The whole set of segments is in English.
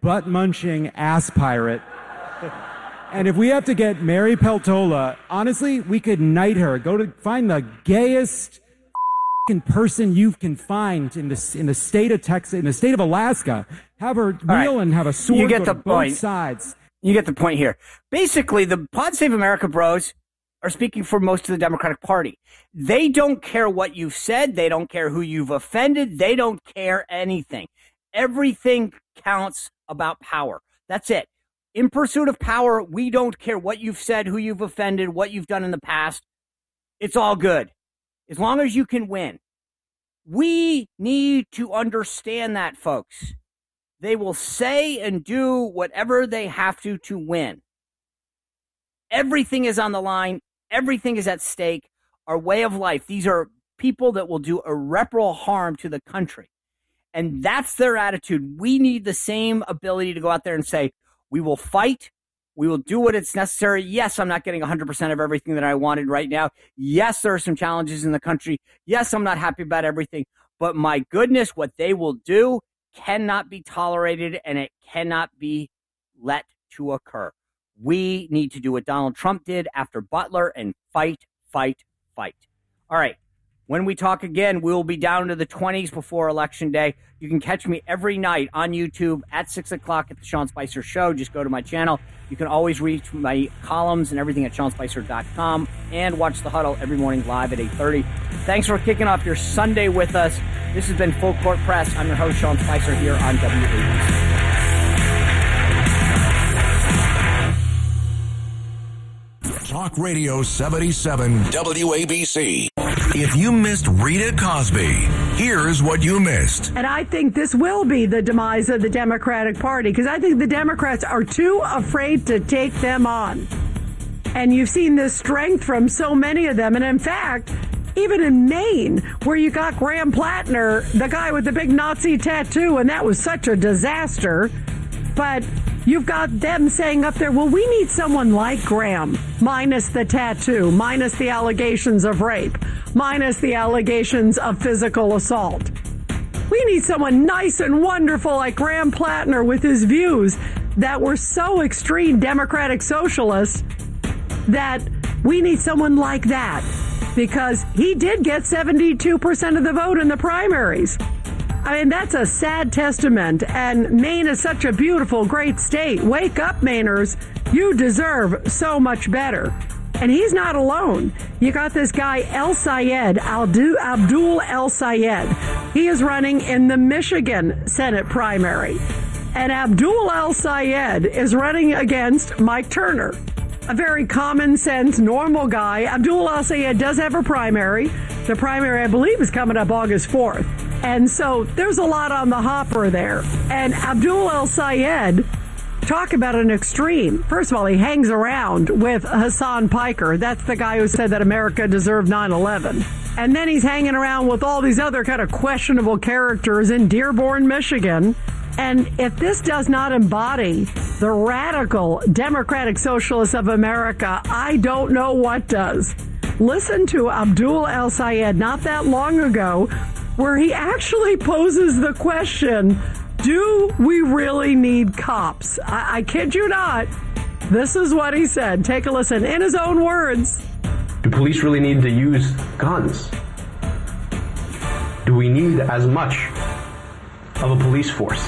butt-munching ass pirate. And if we have to get Mary Peltola, honestly, we could knight her. Go to find the gayest person you can find in the state of Texas, in the state of Alaska. Have her kneel and have a sword. You get the both point. Sides. You get the point here. Basically, the Pod Save America bros are speaking for most of the Democratic Party. They don't care what you've said. They don't care who you've offended. They don't care anything. Everything counts about power. That's it. In pursuit of power, we don't care what you've said, who you've offended, what you've done in the past. It's all good. As long as you can win. We need to understand that, folks. They will say and do whatever they have to win. Everything is on the line. Everything is at stake. Our way of life. These are people that will do irreparable harm to the country. And that's their attitude. We need the same ability to go out there and say, we will fight. We will do what it's necessary. Yes, I'm not getting 100% of everything that I wanted right now. Yes, there are some challenges in the country. Yes, I'm not happy about everything. But my goodness, what they will do cannot be tolerated, and it cannot be let to occur. We need to do what Donald Trump did after Butler and fight, fight, fight. All right. When we talk again, we will be down to the 20s before Election Day. You can catch me every night on YouTube at 6 o'clock at the Sean Spicer Show. Just go to my channel. You can always read my columns and everything at SeanSpicer.com and watch The Huddle every morning live at 8:30. Thanks for kicking off your Sunday with us. This has been Full Court Press. I'm your host, Sean Spicer, here on WABC. Talk Radio 77 WABC. If you missed Rita Cosby, here's what you missed. And I think this will be the demise of the Democratic Party, because I think the Democrats are too afraid to take them on. And you've seen this strength from so many of them. And in fact, even in Maine, where you got Graham Plattner, the guy with the big Nazi tattoo, and that was such a disaster. But you've got them saying up there, well, we need someone like Graham, minus the tattoo, minus the allegations of rape, minus the allegations of physical assault. We need someone nice and wonderful like Graham Plattner with his views that were so extreme Democratic socialist that we need someone like that, because he did get 72% of the vote in the primaries. I mean, that's a sad testament, and Maine is such a beautiful, great state. Wake up, Mainers. You deserve so much better. And he's not alone. You got this guy, Abdul El Sayed. He is running in the Michigan Senate primary. And Abdul El Sayed is running against Mike Turner, a very common sense, normal guy. Abdul El Sayed does have a primary. The primary, I believe, is coming up August 4th. And so there's a lot on the hopper there. And Abdul El Sayed, talk about an extreme. First of all, he hangs around with Hassan Piker. That's the guy who said that America deserved 9/11. And then he's hanging around with all these other kind of questionable characters in Dearborn, Michigan. And if this does not embody the radical Democratic Socialists of America, I don't know what does. Listen to Abdul El Sayed not that long ago, where he actually poses the question, do we really need cops? I kid you not. This is what he said. Take a listen in his own words. Do police really need to use guns? Do we need as much of a police force?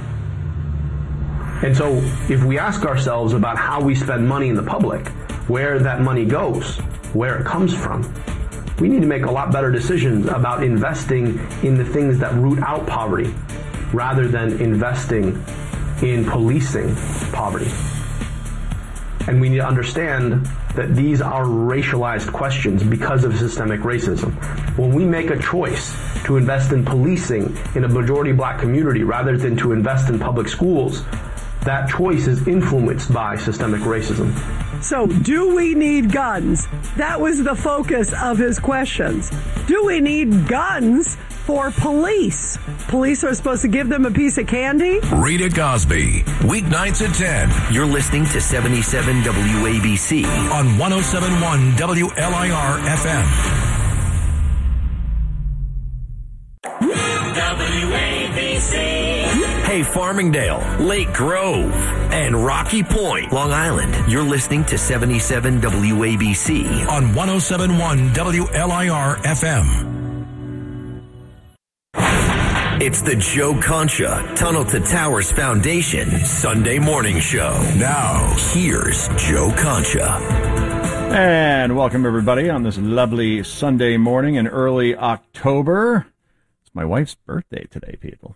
And so if we ask ourselves about how we spend money in the public, where that money goes, where it comes from, we need to make a lot better decisions about investing in the things that root out poverty rather than investing in policing poverty. And we need to understand that these are racialized questions because of systemic racism. When we make a choice to invest in policing in a majority black community rather than to invest in public schools, that choice is influenced by systemic racism. So, do we need guns? That was the focus of his questions. Do we need guns for police? Police are supposed to give them a piece of candy? Rita Cosby, weeknights at 10. You're listening to 77 WABC on 107.1 WLIR FM. WABC. Hey, Bay, Farmingdale, Lake Grove, and Rocky Point, Long Island. You're listening to 77 WABC on 107.1 WLIR FM. It's the Joe Concha Tunnel to Towers Foundation Sunday Morning Show. Now, here's Joe Concha. And welcome, everybody, on this lovely Sunday morning in early October. It's my wife's birthday today, people.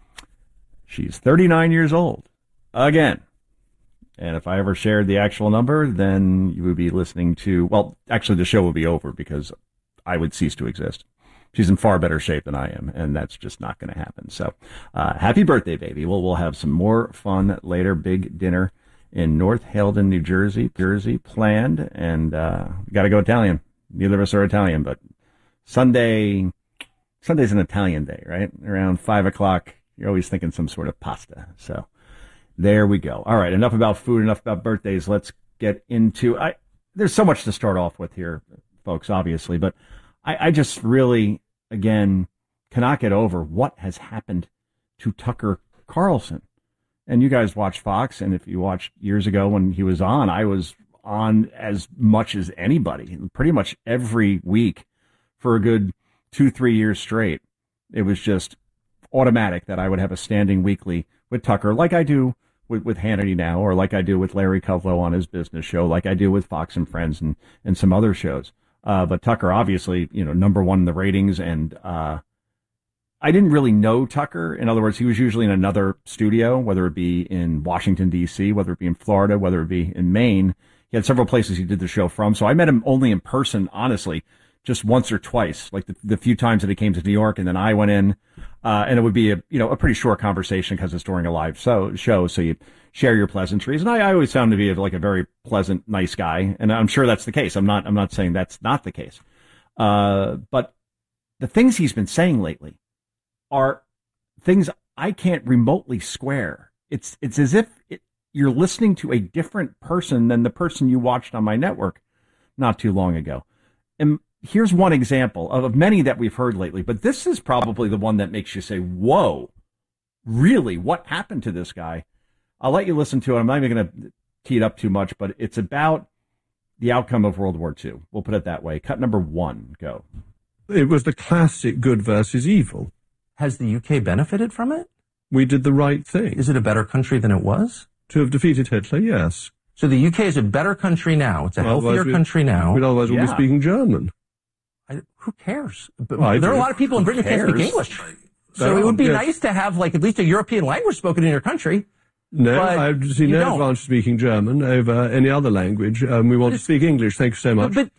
She's 39 years old. Again. And if I ever shared the actual number, then you would be listening to, well, actually the show would be over because I would cease to exist. She's in far better shape than I am, and that's just not going to happen. So, happy birthday, baby. We'll have some more fun later. Big dinner in North Haledon, New Jersey planned, and we got to go Italian. Neither of us are Italian, but Sunday's an Italian day, right? Around 5 o'clock, you're always thinking some sort of pasta. So there we go. All right, enough about food, enough about birthdays. Let's get into there's so much to start off with here, folks, obviously, but I just really, again, cannot get over what has happened to Tucker Carlson. And you guys watch Fox, and if you watched years ago when he was on, I was on as much as anybody, pretty much every week for a good 2-3 years straight. It was just automatic that I would have a standing weekly with Tucker, like I do with Hannity now, or like I do with Larry Kudlow on his business show, like I do with Fox and Friends and some other shows. But Tucker, obviously, number one in the ratings, and I didn't really know Tucker. In other words, he was usually in another studio, whether it be in Washington, D.C., whether it be in Florida, whether it be in Maine. He had several places he did the show from. So I met him only in person, honestly, just once or twice, like the few times that he came to New York. And then I went in, and it would be a pretty short conversation because it's during a live show. So you share your pleasantries. And I always found him to be like a very pleasant, nice guy. And I'm sure that's the case. I'm not saying that's not the case. But the things he's been saying lately are things I can't remotely square. It's as if you're listening to a different person than the person you watched on my network not too long ago. And here's one example of many that we've heard lately, but this is probably the one that makes you say, whoa, really? What happened to this guy? I'll let you listen to it. I'm not even going to tee it up too much, but it's about the outcome of World War II. We'll put it that way. Cut number 1, go. It was the classic good versus evil. Has the UK benefited from it? We did the right thing. Is it a better country than it was? To have defeated Hitler, yes. So the UK is a better country now. It's a healthier country now. Otherwise we'll be speaking German. Who cares? There are a lot of people in Britain who can't speak English. So it would be nice to have at least a European language spoken in your country. No, I see no advantage speaking German over any other language. We want to speak English. Thank you so much. But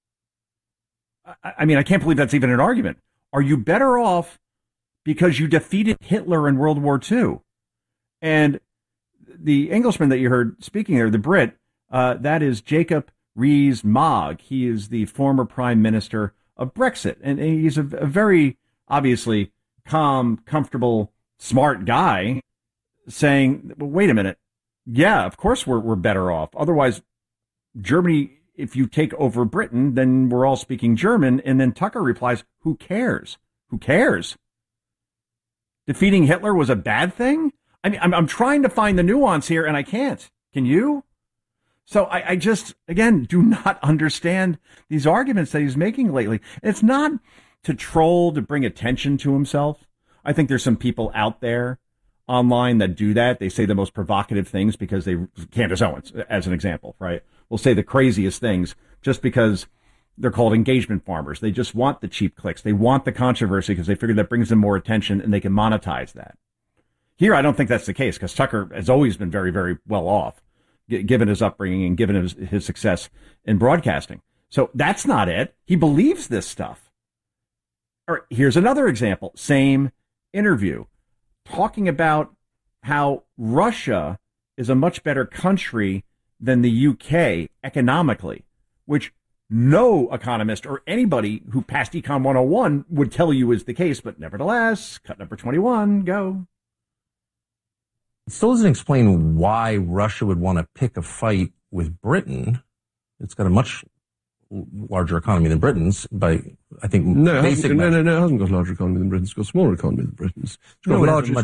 I mean, I can't believe that's even an argument. Are you better off because you defeated Hitler in World War II? And the Englishman that you heard speaking there, the Brit, that is Jacob Rees-Mogg. He is the former prime minister of Brexit. And he's a very, obviously, calm, comfortable, smart guy saying, well, wait a minute. Yeah, of course we're better off. Otherwise, Germany, if you take over Britain, then we're all speaking German. And then Tucker replies, who cares? Who cares? Defeating Hitler was a bad thing? I mean, I'm trying to find the nuance here, and I can't. Can you? So I just, again, do not understand these arguments that he's making lately. It's not to troll, to bring attention to himself. I think there's some people out there online that do that. They say the most provocative things because they, Candace Owens, as an example, right, will say the craziest things just because they're called engagement farmers. They just want the cheap clicks. They want the controversy because they figure that brings them more attention and they can monetize that. Here, I don't think that's the case because Tucker has always been very, very well off, given his upbringing and given his success in broadcasting. So that's not it. He believes this stuff. Or here's another example. Same interview, talking about how Russia is a much better country than the UK economically, which no economist or anybody who passed Econ 101 would tell you is the case. But nevertheless, cut number 21, go. It still doesn't explain why Russia would want to pick a fight with Britain. It's got a much larger economy than Britain's, by, I think, no, it hasn't got a larger economy than Britain's. It's got a smaller economy than Britain's. It's got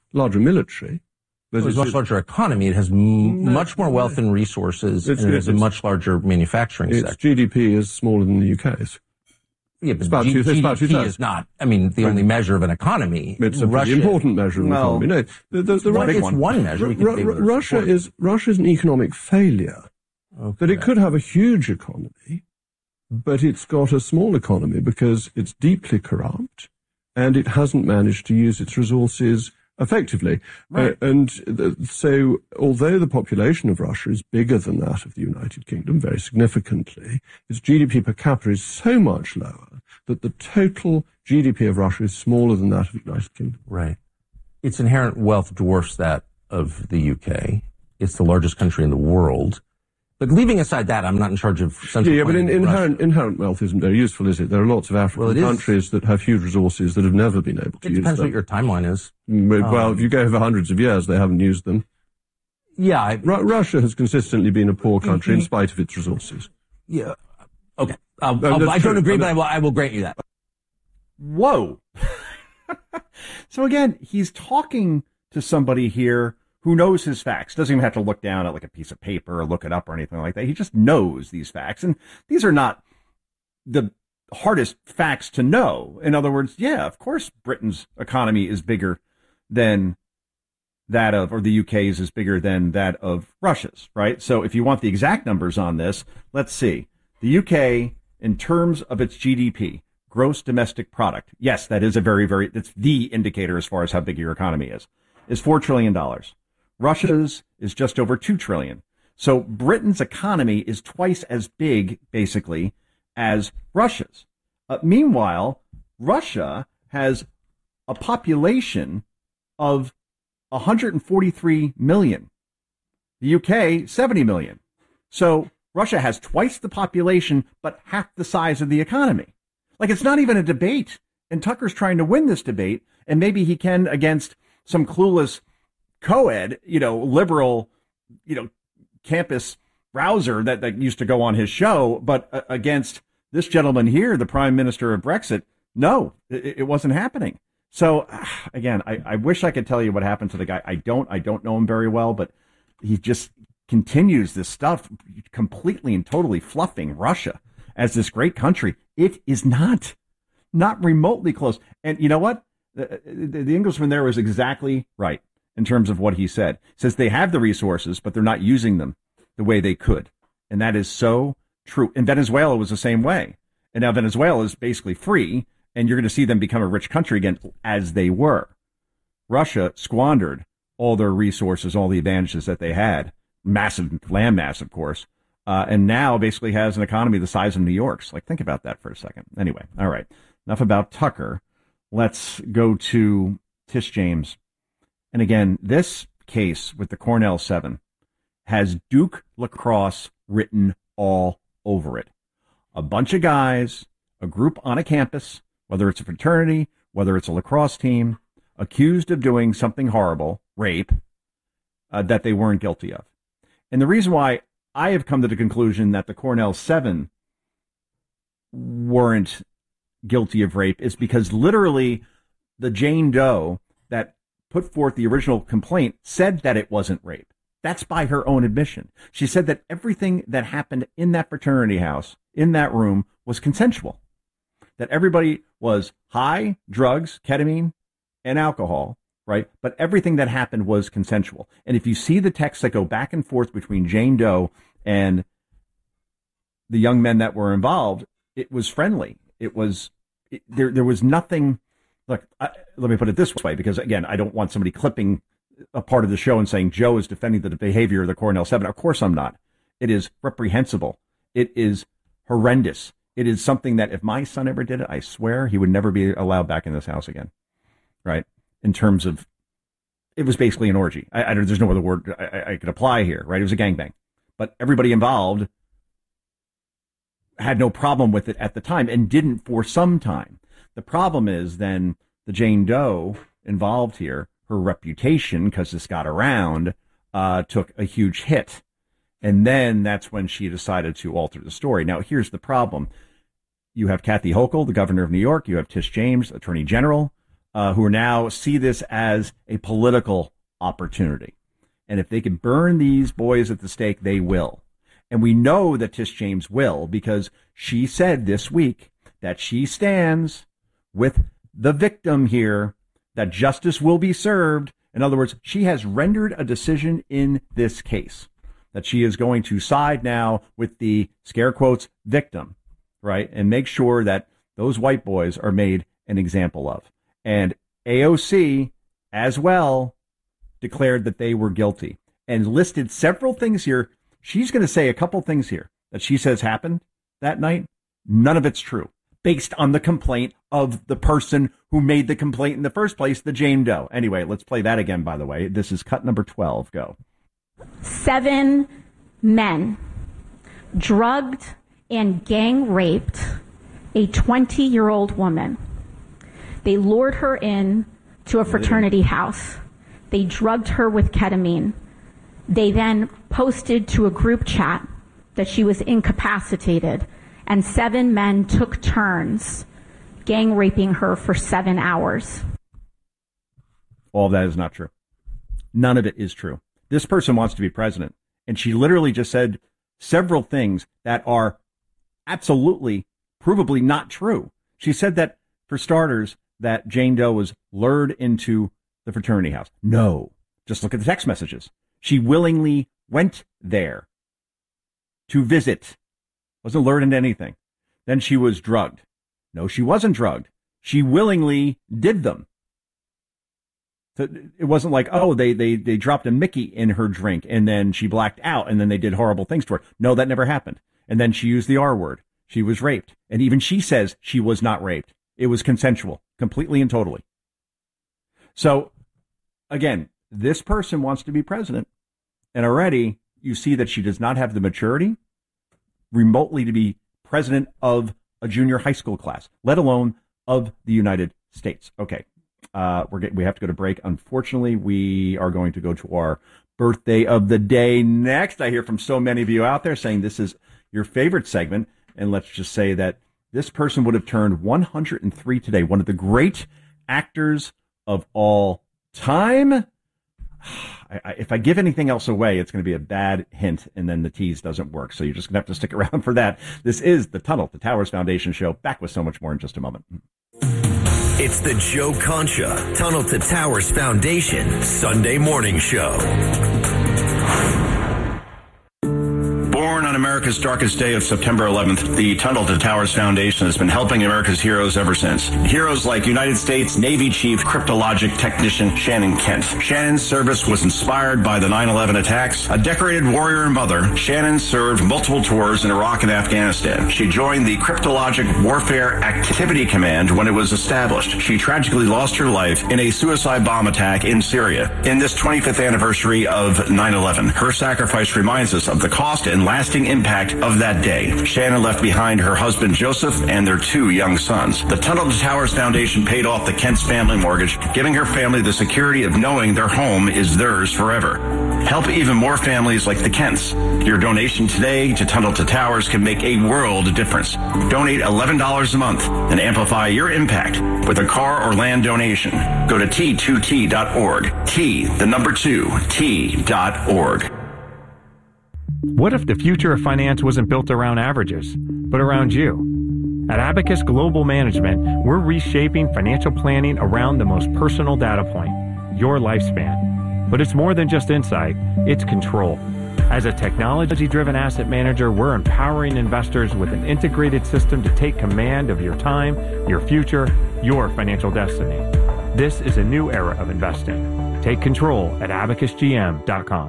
larger military. But it's a much larger economy. It has much more wealth and resources, and it's a much larger manufacturing sector. Its GDP is smaller than the UK's. Yeah, but GDP is not, the only measure of an economy. It's a pretty important measure of an economy. No, it's one measure. Russia is an economic failure. Okay. That it could have a huge economy, but it's got a small economy because it's deeply corrupt and it hasn't managed to use its resources effectively. Right. So although the population of Russia is bigger than that of the United Kingdom, very significantly, its GDP per capita is so much lower that the total GDP of Russia is smaller than that of the United Kingdom. Right. Its inherent wealth dwarfs that of the UK. It's the largest country in the world. But leaving aside that, I'm not in charge of central planning. But inherent wealth isn't very useful, is it? There are lots of African countries that have huge resources that have never been able to use them. It depends what your timeline is. Well, if you go over hundreds of years, they haven't used them. Yeah. Russia has consistently been a poor country in spite of its resources. Yeah. Okay. I don't agree, but I will grant you that. Whoa. So again, he's talking to somebody here who knows his facts, doesn't even have to look down at like a piece of paper or look it up or anything like that. He just knows these facts. And these are not the hardest facts to know. In other words, yeah, of course, Britain's economy is bigger than that of, or the UK's is bigger than that of Russia's, right? So if you want the exact numbers on this, let's see. The UK, in terms of its GDP, gross domestic product, yes, that is that's the indicator as far as how big your economy is $4 trillion. Russia's is just over 2 trillion. So Britain's economy is twice as big, basically, as Russia's. Meanwhile, Russia has a population of 143 million. The UK, 70 million. So Russia has twice the population, but half the size of the economy. Like, it's not even a debate. And Tucker's trying to win this debate, and maybe he can against some clueless co-ed, liberal, campus browser that used to go on his show. But against this gentleman here, the prime minister of Brexit, no, it wasn't happening. So again, I wish I could tell you what happened to the guy. I don't know him very well, but he just continues this stuff, completely and totally fluffing Russia as this great country. It is not remotely close. And you know what? The Englishman there was exactly right in terms of what he said. He says they have the resources, but they're not using them the way they could. And that is so true. And Venezuela was the same way. And now Venezuela is basically free, and you're going to see them become a rich country again, as they were. Russia squandered all their resources, all the advantages that they had, massive landmass, of course, and now basically has an economy the size of New York's. Like, think about that for a second. Anyway, all right. Enough about Tucker. Let's go to Tish James. And again, this case with the Cornell 7 has Duke lacrosse written all over it. A bunch of guys, a group on a campus, whether it's a fraternity, whether it's a lacrosse team, accused of doing something horrible, rape, that they weren't guilty of. And the reason why I have come to the conclusion that the Cornell 7 weren't guilty of rape is because literally the Jane Doe that put forth the original complaint said that it wasn't rape. That's by her own admission. She said that everything that happened in that fraternity house, in that room, was consensual. That everybody was high, drugs, ketamine, and alcohol, right? But everything that happened was consensual. And if you see the texts that go back and forth between Jane Doe and the young men that were involved, it was friendly. There was nothing. Look, let me put it this way, because again, I don't want somebody clipping a part of the show and saying Joe is defending the behavior of the Cornell 7. Of course I'm not. It is reprehensible. It is horrendous. It is something that if my son ever did it, I swear he would never be allowed back in this house again. Right? In terms of, it was basically an orgy. There's no other word I could apply here, right? It was a gangbang. But everybody involved had no problem with it at the time and didn't for some time. The problem is then the Jane Doe involved here, her reputation, because this got around, took a huge hit. And then that's when she decided to alter the story. Now, here's the problem. You have Kathy Hochul, the governor of New York. You have Tish James, attorney general. who now see this as a political opportunity. And if they can burn these boys at the stake, they will. And we know that Tish James will, because she said this week that she stands with the victim here, that justice will be served. In other words, she has rendered a decision in this case, that she is going to side now with the, scare quotes, victim, right? And make sure that those white boys are made an example of. And AOC, as well, declared that they were guilty and listed several things here. She's going to say a couple things here that she says happened that night. None of it's true, based on the complaint of the person who made the complaint in the first place, the Jane Doe. Anyway, let's play that again, by the way. This is cut number 12. Go. 7 men drugged and gang raped a 20-year-old woman. They lured her in to a fraternity house. They drugged her with ketamine. They then posted to a group chat that she was incapacitated, and 7 men took turns gang raping her for 7 hours. All of that is not true. None of it is true. This person wants to be president, and she literally just said several things that are absolutely, provably not true. She said that, for starters, that Jane Doe was lured into the fraternity house. No. Just look at the text messages. She willingly went there to visit. Wasn't lured into anything. Then she was drugged. No, she wasn't drugged. She willingly did them. So it wasn't like, oh, they dropped a Mickey in her drink and then she blacked out and then they did horrible things to her. No, that never happened. And then she used the R word. She was raped. And even she says she was not raped. It was consensual, completely and totally. So, again, this person wants to be president. And already you see that she does not have the maturity remotely to be president of a junior high school class, let alone of the United States. Okay. We have to go to break. Unfortunately, we are going to go to our birthday of the day next. I hear from so many of you out there saying this is your favorite segment. And let's just say that this person would have turned 103 today. One of the great actors of all time. If I give anything else away, it's going to be a bad hint, and then the tease doesn't work. So you're just going to have to stick around for that. This is the Tunnel to Towers Foundation show. Back with so much more in just a moment. It's the Joe Concha Tunnel to Towers Foundation Sunday morning show. Born on America's darkest day of September 11th, the Tunnel to Towers Foundation has been helping America's heroes ever since. Heroes like United States Navy Chief Cryptologic Technician Shannon Kent. Shannon's service was inspired by the 9/11 attacks. A decorated warrior and mother, Shannon served multiple tours in Iraq and Afghanistan. She joined the Cryptologic Warfare Activity Command when it was established. She tragically lost her life in a suicide bomb attack in Syria. In this 25th anniversary of 9/11, her sacrifice reminds us of the cost and lasting impact of that day. Shannon left behind her husband Joseph and their 2 young sons. The Tunnel to Towers Foundation paid off the Kent's family mortgage, giving her family the security of knowing their home is theirs forever. Help even more families like the Kents. Your donation today to Tunnel to Towers can make a world of difference. Donate $11 a month and amplify your impact with a car or land donation. Go to T2T.org. T2T.org. What if the future of finance wasn't built around averages, but around you? At Abacus Global Management, we're reshaping financial planning around the most personal data point, your lifespan. But it's more than just insight, it's control. As a technology-driven asset manager, we're empowering investors with an integrated system to take command of your time, your future, your financial destiny. This is a new era of investing. Take control at abacusgm.com.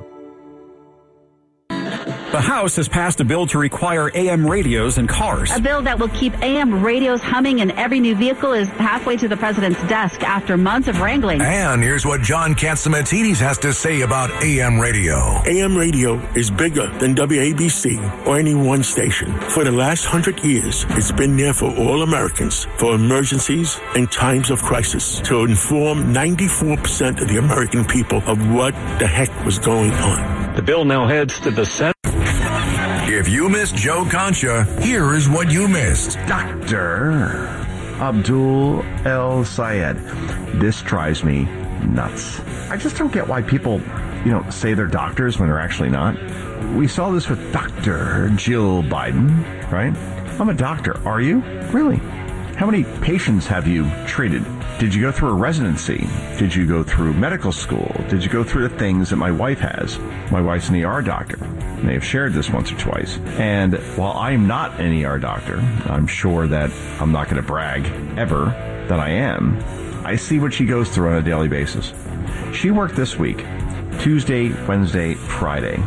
The House has passed a bill to require AM radios in cars. A bill that will keep AM radios humming in every new vehicle is halfway to the president's desk after months of wrangling. And here's what John Catsimatidis has to say about AM radio. AM radio is bigger than WABC or any one station. For the last 100 years, it's been there for all Americans, for emergencies and times of crisis, to inform 94% of the American people of what the heck was going on. The bill now heads to the Senate. If you missed Joe Concha, here is what you missed. Doctor, Abdul El Sayed. This drives me nuts. I just don't get why people, say they're doctors when they're actually not. We saw this with Dr. Jill Biden, right? I'm a doctor. Are you? Really? How many patients have you treated? Did you go through a residency? Did you go through medical school? Did you go through the things that my wife has? My wife's an ER doctor. They have shared this once or twice. And while I'm not an ER doctor, I'm sure that I'm not going to brag ever that I am. I see what she goes through on a daily basis. She worked this week, Tuesday, Wednesday, Friday,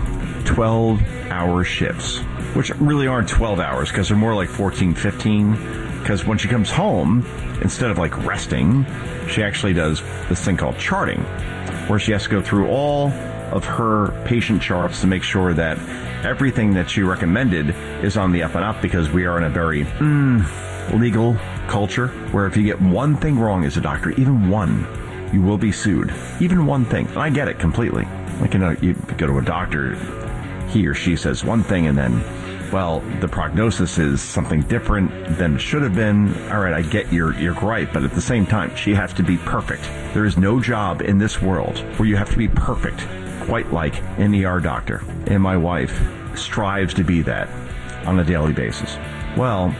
12-hour shifts, which really aren't 12 hours because they're more like 14, 15. Because when she comes home, instead of like resting, she actually does this thing called charting, where she has to go through all of her patient charts to make sure that everything that she recommended is on the up and up, because we are in a very legal culture where if you get one thing wrong as a doctor, even one, you will be sued. Even one thing. And I get it completely. Like, you go to a doctor, he or she says one thing and then, well, the prognosis is something different than it should have been. All right, I get your gripe, but at the same time, she has to be perfect. There is no job in this world where you have to be perfect, quite like an ER doctor. And my wife strives to be that on a daily basis. Well,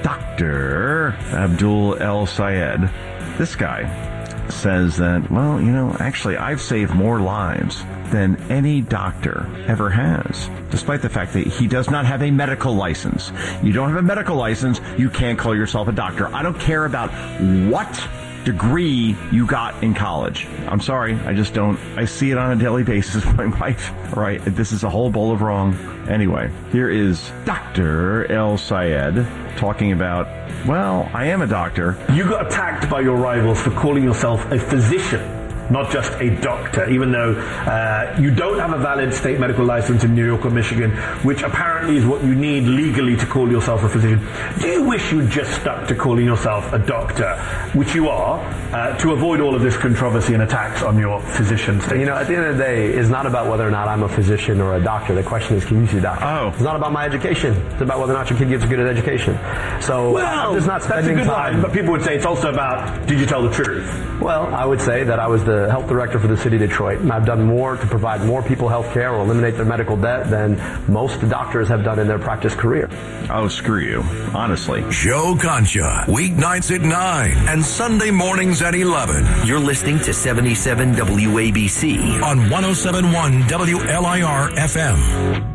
Dr. Abdul El Sayed, this guy says that, well, actually, I've saved more lives than any doctor ever has, despite the fact that he does not have a medical license. You don't have a medical license, you can't call yourself a doctor. I don't care about what degree you got in college. I'm sorry, I just don't. I see it on a daily basis with my wife. All right, this is a whole bowl of wrong. Anyway, here is Dr. El Sayed talking about, well, I am a doctor. You got attacked by your rivals for calling yourself a physician, not just a doctor, even though you don't have a valid state medical license in New York or Michigan, which apparently is what you need legally to call yourself a physician. Do you wish you'd just stuck to calling yourself a doctor, which you are, to avoid all of this controversy and attacks on your physician status? At the end of the day, it's not about whether or not I'm a physician or a doctor. The question is, can you see a doctor? Oh. It's not about my education. It's about whether or not your kid gets a good education. So, well, I'm just not spending that's a good time. line, but people would say it's also about, did you tell the truth? Well, I would say that I was the health director for the city of Detroit, and I've done more to provide more people health care or eliminate their medical debt than most doctors have done in their practice career. Oh, screw you. Honestly. Joe Concha, weeknights at 9 and Sunday mornings at 11. You're listening to 77 WABC on 107.1 WLIR FM.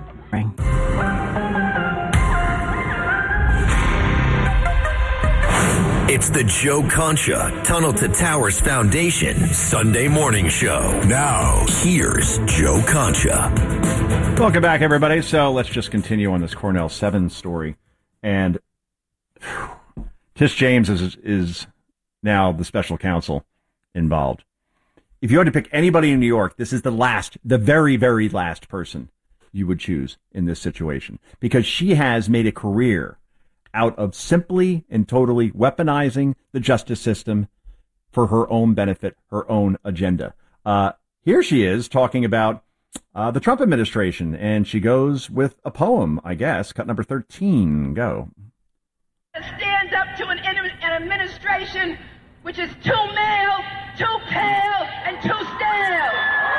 It's the Joe Concha Tunnel to Towers Foundation Sunday Morning Show. Now, here's Joe Concha. Welcome back, everybody. So let's just continue on this Cornell 7 story. And Tish James is now the special counsel involved. If you had to pick anybody in New York, this is the very, very last person you would choose in this situation, because she has made a career out of simply and totally weaponizing the justice system for her own benefit, her own agenda. Here she is talking about the Trump administration, and she goes with a poem, I guess. Cut number 13. Go. Stands up to an administration which is too male, too pale, and too stale.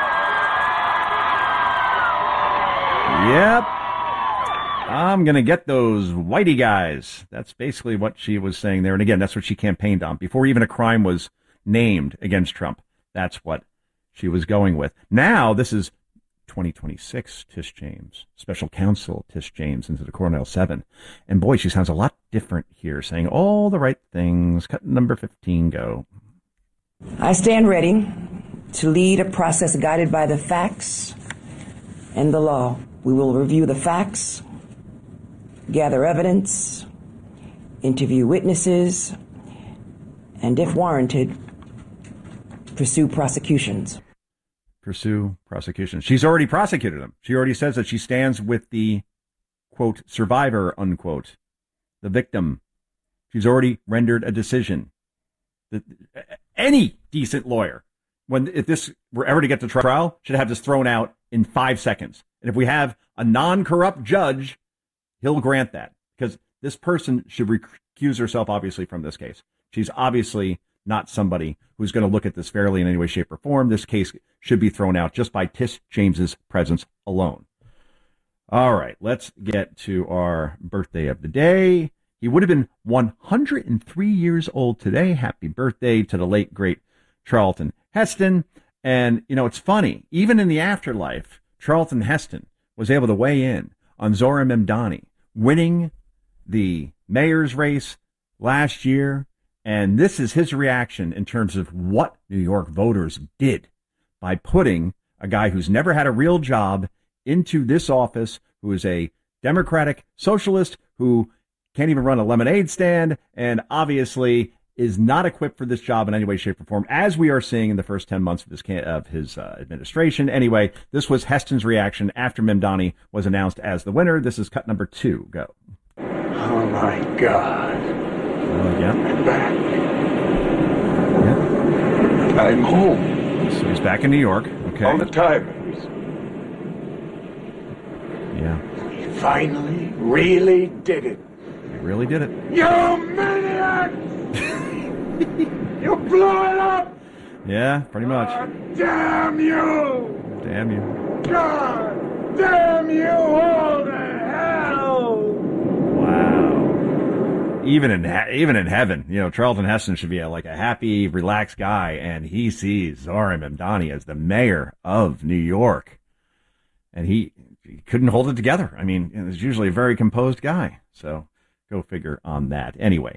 Yep. I'm going to get those whitey guys. That's basically what she was saying there. And again, that's what she campaigned on. Before even a crime was named against Trump, that's what she was going with. Now, this is 2026 Tish James, special counsel Tish James into the Cornell 7. And boy, she sounds a lot different here, saying all the right things. Cut number 15, go. I stand ready to lead a process guided by the facts and the law. We will review the facts, gather evidence, interview witnesses, and if warranted, pursue prosecutions. Pursue prosecutions. She's already prosecuted them. She already says that she stands with the, quote, survivor, unquote, the victim. She's already rendered a decision. Any decent lawyer, if this were ever to get to trial, should have this thrown out in 5 seconds. And if we have a non-corrupt judge, he'll grant that, because this person should recuse herself, obviously, from this case. She's obviously not somebody who's going to look at this fairly in any way, shape, or form. This case should be thrown out just by Tish James's presence alone. All right, let's get to our birthday of the day. He would have been 103 years old today. Happy birthday to the late, great Charlton Heston. And, you know, it's funny. Even in the afterlife, Charlton Heston was able to weigh in on Zohran Mamdani winning the mayor's race last year. And this is his reaction in terms of what New York voters did by putting a guy who's never had a real job into this office, who is a Democratic socialist who can't even run a lemonade stand and obviously is not equipped for this job in any way, shape, or form, as we are seeing in the first 10 months of his administration. Anyway, this was Heston's reaction after Mamdani was announced as the winner. This is cut number 2. Go. Oh, my God. Yeah. I'm back. Yeah. I'm home. So he's back in New York. Okay. All the time. Yeah. He finally really did it. He really did it. You maniac! You blew it up! Yeah, pretty much. Damn you! Damn you. God damn you all to hell! Wow. Even in heaven, you know, Charlton Heston should be like a happy, relaxed guy, and he sees Zohran Mamdani as the mayor of New York. And he couldn't hold it together. I mean, he's usually a very composed guy. So go figure on that. Anyway,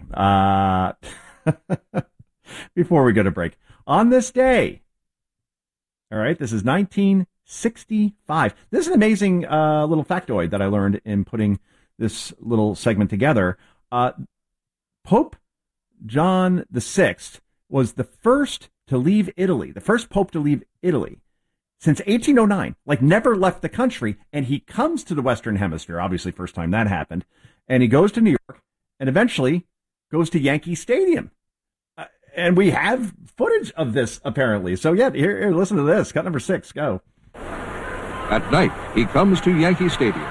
before we go to break, on this day, all right, this is 1965. This is an amazing little factoid that I learned in putting this little segment together. Pope John VI was the first to leave Italy, the first pope to leave Italy since 1809, like never left the country. And he comes to the Western Hemisphere, obviously first time that happened. And he goes to New York and eventually goes to Yankee Stadium. And we have footage of this, apparently. So, yeah, here, listen to this. Cut number 6, go. At night, he comes to Yankee Stadium.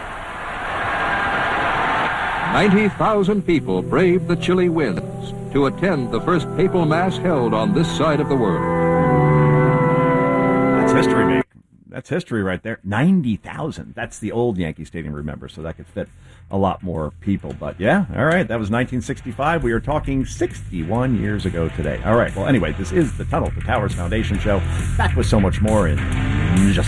90,000 people brave the chilly winds to attend the first papal mass held on this side of the world. That's history, mate. That's history right there. 90,000. That's the old Yankee Stadium, remember, so that could fit a lot more people. But, yeah, all right, that was 1965. We are talking 61 years ago today. All right, well, anyway, this is the Tunnel to Towers Foundation show. Back with so much more in just